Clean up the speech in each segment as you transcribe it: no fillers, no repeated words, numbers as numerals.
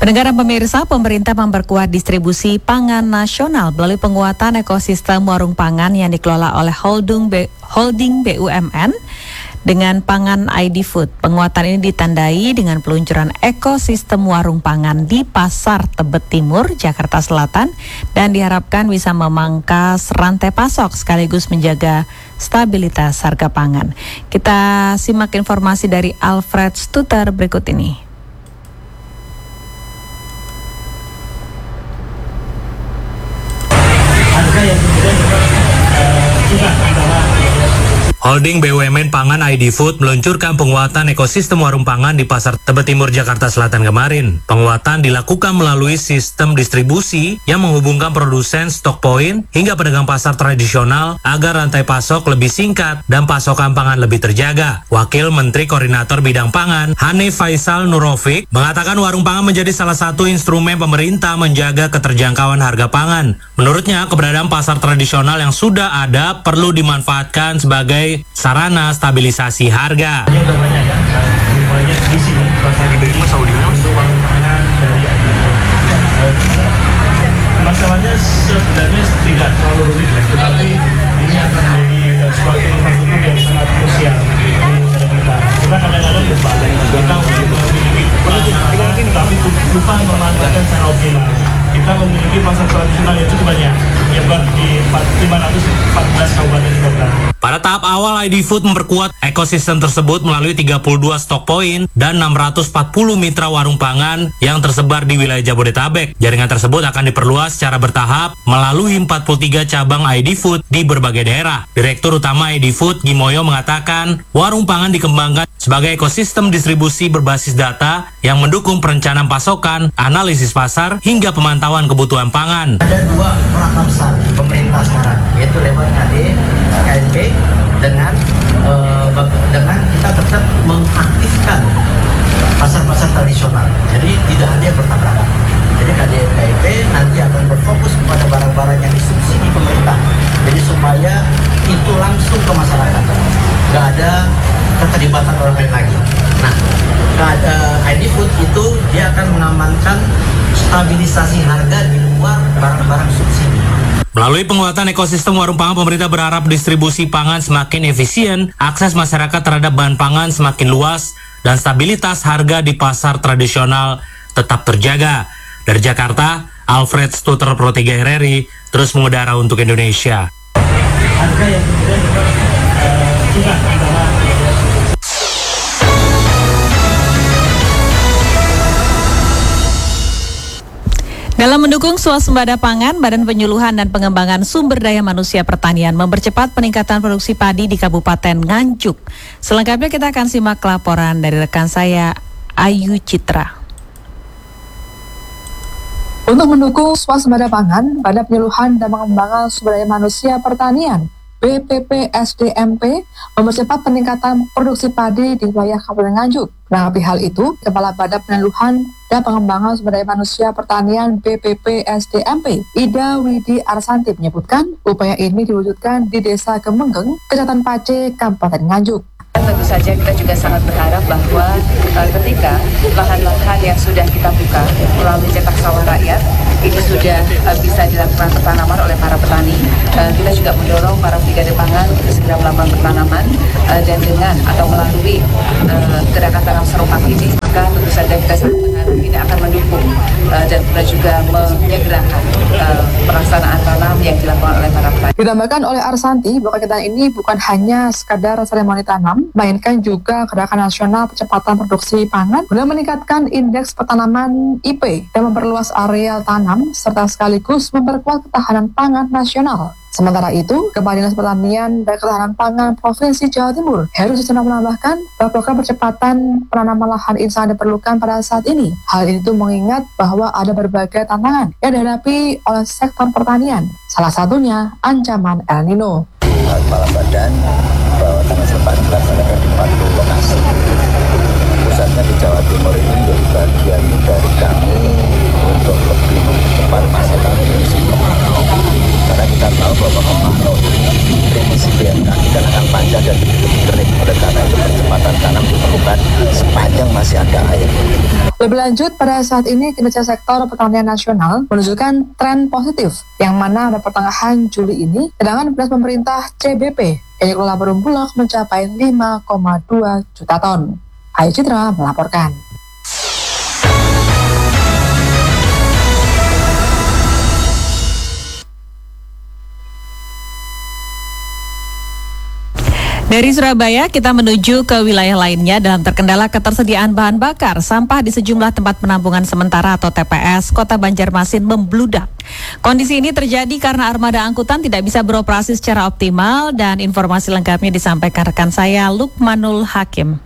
Pendengar dan pemirsa, pemerintah memperkuat distribusi pangan nasional melalui penguatan ekosistem warung pangan yang dikelola oleh holding BUMN dengan Pangan ID Food. Penguatan ini ditandai dengan peluncuran ekosistem warung pangan di Pasar Tebet Timur, Jakarta Selatan, dan diharapkan bisa memangkas rantai pasok sekaligus menjaga stabilitas harga pangan. Kita simak informasi dari Alfred Stuter berikut ini. Holding BUMN Pangan ID Food meluncurkan penguatan ekosistem warung pangan di Pasar Tebet Timur, Jakarta Selatan kemarin. Penguatan dilakukan melalui sistem distribusi yang menghubungkan produsen stok point hingga pedagang pasar tradisional agar rantai pasok lebih singkat dan pasokan pangan lebih terjaga. Wakil Menteri Koordinator Bidang Pangan, Hanif Faisal Nurofik, mengatakan warung pangan menjadi salah satu instrumen pemerintah menjaga keterjangkauan harga pangan. Menurutnya, keberadaan pasar tradisional yang sudah ada perlu dimanfaatkan sebagai sarana stabilisasi harga. Ini udah banyak ya, banyak di sini pasar gede untuk warung pangan dari masalahnya sebenarnya tidak terlalu rumit ya, tetapi ini akan menjadi suatu infrastruktur yang sangat krusial di negara kita. Kita kadang-kadang lupa kita memiliki pasar, tapi lupa memanfaatkan secara optimal. Kita memiliki pasar tradisional yang cukup banyak, yang di 514 kabupaten kota. Pada tahap awal, ID Food memperkuat ekosistem tersebut melalui 32 stok point dan 640 mitra warung pangan yang tersebar di wilayah Jabodetabek. Jaringan tersebut akan diperluas secara bertahap melalui 43 cabang ID Food di berbagai daerah. Direktur Utama ID Food, Gimoyo, mengatakan warung pangan dikembangkan sebagai ekosistem distribusi berbasis data yang mendukung perencanaan pasokan, analisis pasar, hingga pemantauan kebutuhan pangan. Ada dua program besar pemerintah sekarang, yaitu lewat KDP dengan kita tetap mengaktifkan pasar-pasar tradisional. Jadi tidak ada yang bertabrakan. Jadi KDP nanti akan berfokus kepada barang-barang yang disubsidi pemerintah. Jadi supaya itu langsung ke masyarakat. Nggak ada keterlibatan orang lain lagi. Nah, ID Food itu dia akan mengamankan stabilisasi harga di luar barang-barang subsidi. Melalui penguatan ekosistem warung pangan, pemerintah berharap distribusi pangan semakin efisien, akses masyarakat terhadap bahan pangan semakin luas, dan stabilitas harga di pasar tradisional tetap terjaga. Dari Jakarta, Alfred Stuter, Pro 3 RRI, terus mengudara untuk Indonesia. Harga yang kemudian sudah Dalam mendukung swasembada pangan, Badan Penyuluhan dan Pengembangan Sumber Daya Manusia Pertanian mempercepat peningkatan produksi padi di Kabupaten Nganjuk. Selengkapnya kita akan simak laporan dari rekan saya, Ayu Citra. Untuk mendukung swasembada pangan, Badan Penyuluhan dan Pengembangan Sumber Daya Manusia Pertanian BPPSDMP mempercepat peningkatan produksi padi di wilayah Kabupaten Nganjuk. Menanggapi hal itu, Kepala Badan Penyuluhan dan Pengembangan Sumber Daya Manusia Pertanian BPPSDMP, Ida Widi Arsanti menyebutkan upaya ini diwujudkan di Desa Kemenggeng, Kecamatan Pace, Kabupaten Nganjuk. Tentu saja kita juga sangat berharap bahwa ketika lahan-lahan yang sudah kita buka melalui cetak sawah rakyat ini sudah bisa dilakukan pertanaman oleh para petani, kita juga mendorong para brigade pangan untuk segera melakukan pertanaman dan dengan atau melalui gerakan tanam serempak ini, maka tentu saja kita sangat berharap ini akan mendukung dan juga menyegerakan pelaksanaan tanam yang dilakukan oleh para petani. Ditambahkan oleh Arsanti bahwa kegiatan ini bukan hanya sekadar seremoni tanam, melainkan juga gerakan nasional percepatan produksi pangan guna meningkatkan indeks pertanaman IP dan memperluas areal tanam serta sekaligus memperkuat ketahanan pangan nasional. Sementara itu, Kepala Dinas Pertanian dan Ketahanan Pangan Provinsi Jawa Timur, Heru Susana, menambahkan bahwa program percepatan penanaman lahan ini sangat diperlukan pada saat ini. Hal itu mengingat bahwa ada berbagai tantangan yang dihadapi oleh sektor pertanian. Salah satunya ancaman El Nino. Kepala Badan bahwa tanah serempak dilaksanakan di 40 lokasi. Pusatnya di Jawa Timur ini menjadi bagian dari kami untuk lebih cepat masa transisi kemarau. Karena kita tahu bahwa kemarau ini prediksi BMKG kan akan panjang dan lebih kering. Oleh karena itu percepatan tanam diperlukan sepanjang masih ada air. Lebih lanjut, pada saat ini kinerja sektor pertanian nasional menunjukkan tren positif, yang mana pada pertengahan Juli ini cadangan beras pemerintah CBP yang dikelola Perum Bulog mencapai 5,2 juta ton. Ayu Citra melaporkan. Dari Surabaya, kita menuju ke wilayah lainnya dalam terkendala ketersediaan bahan bakar. Sampah di sejumlah tempat penampungan sementara atau TPS Kota Banjarmasin membludak. Kondisi ini terjadi karena armada angkutan tidak bisa beroperasi secara optimal, dan informasi lengkapnya disampaikan rekan saya Lukmanul Hakim.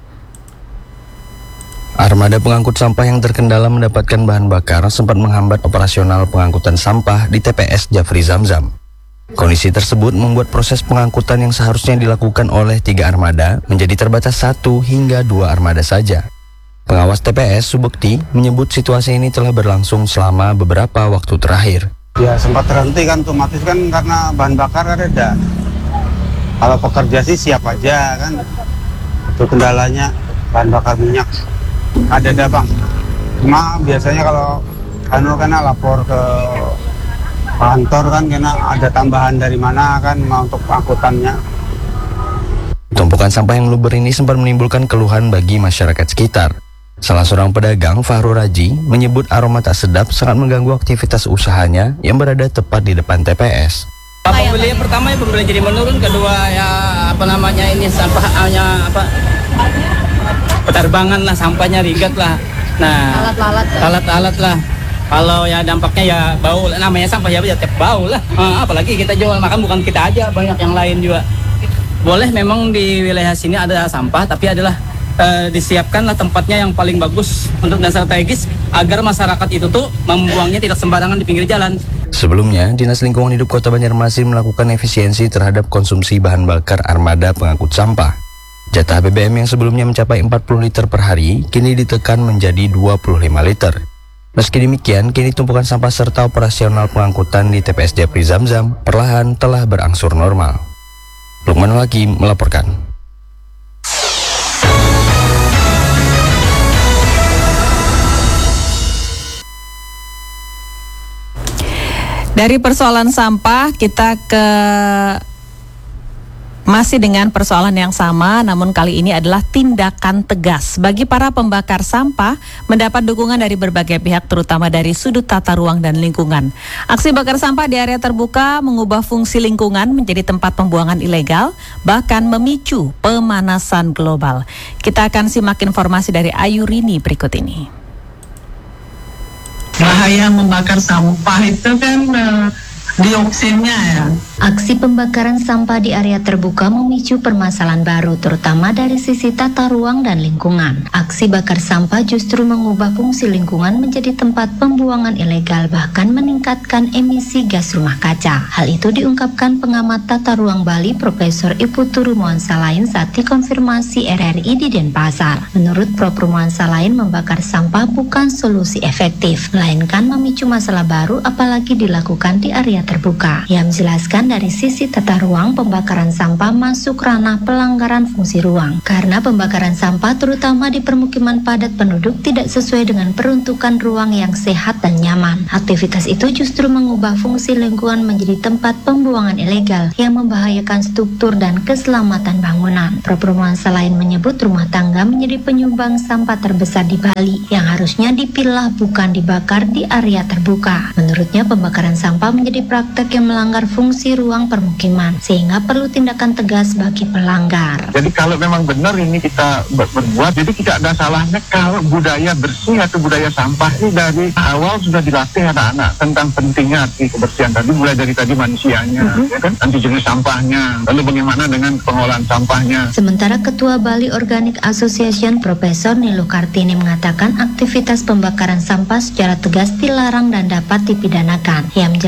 Armada pengangkut sampah yang terkendala mendapatkan bahan bakar sempat menghambat operasional pengangkutan sampah di TPS Jafri Zamzam. Kondisi tersebut membuat proses pengangkutan yang seharusnya dilakukan oleh 3 armada menjadi terbatas 1 hingga 2 armada saja. Pengawas TPS Subekti menyebut situasi ini telah berlangsung selama beberapa waktu terakhir. Ya sempat terhenti kan, otomatis kan karena bahan bakar kan ada. Kalau pekerja sih siap aja kan. Itu kendalanya bahan bakar minyak. Ada Bang. Cuma biasanya kalau karena lapor ke kantor kan karena ada tambahan dari mana kan mau untuk angkutannya. Tumpukan sampah yang luber ini sempat menimbulkan keluhan bagi masyarakat sekitar. Salah seorang pedagang, Fahrul Raji, menyebut aroma tak sedap sangat mengganggu aktivitas usahanya yang berada tepat di depan TPS. Pembeli pertama ya pembeli jadi menurun, kedua ya ini sampahnya penerbangan lah, sampahnya rigat lah. Nah, alat-alat lah. Kalau ya dampaknya ya bau, namanya sampah ya tetap bau lah. Apalagi kita jual makan bukan kita aja, banyak yang lain juga. Boleh memang di wilayah sini ada sampah, tapi adalah disiapkanlah tempatnya yang paling bagus untuk dan strategis agar masyarakat itu tuh membuangnya tidak sembarangan di pinggir jalan. Sebelumnya, Dinas Lingkungan Hidup Kota Banjarmasin melakukan efisiensi terhadap konsumsi bahan bakar armada pengangkut sampah. Jatah BBM yang sebelumnya mencapai 40 liter per hari, kini ditekan menjadi 25 liter. Meski demikian, kini tumpukan sampah serta operasional pengangkutan di TPS Jafri Zamzam perlahan telah berangsur normal. Lukmanul Hakim melaporkan. Dari persoalan sampah, kita masih dengan persoalan yang sama, namun kali ini adalah tindakan tegas bagi para pembakar sampah mendapat dukungan dari berbagai pihak, terutama dari sudut tata ruang dan lingkungan. Aksi bakar sampah di area terbuka mengubah fungsi lingkungan menjadi tempat pembuangan ilegal, bahkan memicu pemanasan global. Kita akan simak informasi dari Ayu Rini berikut ini. Bahaya membakar sampah itu kan dioksinnya ya. Aksi pembakaran sampah di area terbuka memicu permasalahan baru, terutama dari sisi tata ruang dan lingkungan. Aksi bakar sampah justru mengubah fungsi lingkungan menjadi tempat pembuangan ilegal, bahkan meningkatkan emisi gas rumah kaca. Hal itu diungkapkan pengamat tata ruang Bali Profesor Ipu Turumuan Salain saat dikonfirmasi RRI di Denpasar. Menurut Prof. Rumuan Salain, membakar sampah bukan solusi efektif, melainkan memicu masalah baru apalagi dilakukan di area terbuka. Ia menjelaskan dari sisi tata ruang, pembakaran sampah masuk ranah pelanggaran fungsi ruang. Karena pembakaran sampah terutama di permukiman padat penduduk tidak sesuai dengan peruntukan ruang yang sehat dan nyaman. Aktivitas itu justru mengubah fungsi lingkungan menjadi tempat pembuangan ilegal yang membahayakan struktur dan keselamatan bangunan. Prof. Rumuan Salain menyebut rumah tangga menjadi penyumbang sampah terbesar di Bali yang harusnya dipilah bukan dibakar di area terbuka. Menurutnya, pembakaran sampah menjadi praktek yang melanggar fungsi ruang permukiman, sehingga perlu tindakan tegas bagi pelanggar. Jadi kalau memang benar ini kita berbuat, jadi tidak ada salahnya kalau budaya bersih atau budaya sampah ini dari awal sudah dilatih anak-anak tentang pentingnya arti kebersihan tadi, mulai dari tadi manusianya, ya kan, nanti jenis sampahnya, lalu bagaimana dengan pengolahan sampahnya. Sementara Ketua Bali Organic Association Profesor Niluh Kartini mengatakan aktivitas pembakaran sampah secara tegas dilarang dan dapat dipidanakan. Ia menjelaskan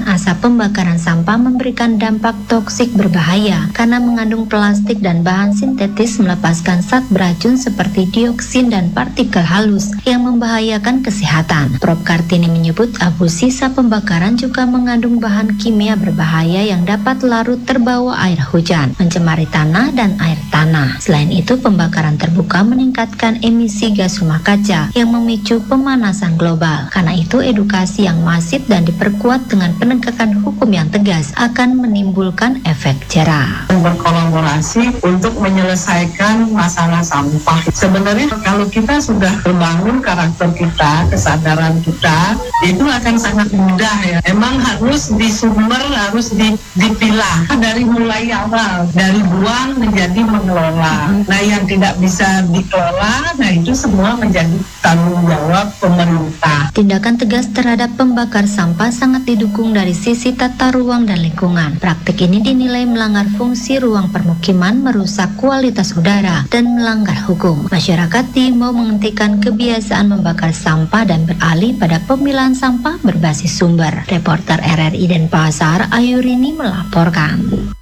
asap pembakaran sampah memberikan dampak toksik berbahaya karena mengandung plastik dan bahan sintetis melepaskan zat beracun seperti dioksin dan partikel halus yang membahayakan kesehatan. Prof. Kartini menyebut abu sisa pembakaran juga mengandung bahan kimia berbahaya yang dapat larut terbawa air hujan, mencemari tanah dan air tanah. Selain itu, pembakaran terbuka meningkatkan emisi gas rumah kaca yang memicu pemanasan global. Karena itu, edukasi yang masif dan diperkuat dengan penegakan hukum yang tegas akan menimbulkan efek jerah. Berkolaborasi untuk menyelesaikan masalah sampah. Sebenarnya kalau kita sudah membangun karakter kita, kesadaran kita, itu akan sangat mudah ya. Memang harus disumber, harus dipilah dari mulai awal, dari buang menjadi mengelola. Nah, yang tidak bisa dikelola, nah itu semua menjadi tanggung jawab pemerintah. Tindakan tegas terhadap pembakar sampah sangat didukung dari sisi tata ruang dan lingkungan. Praktik ini dinilai melanggar fungsi ruang permukiman, merusak kualitas udara, dan melanggar hukum. Masyarakat diimbau menghentikan kebiasaan membakar sampah dan beralih pada pemilahan sampah berbasis sumber. Reporter RRI Denpasar, Ayurini melaporkan.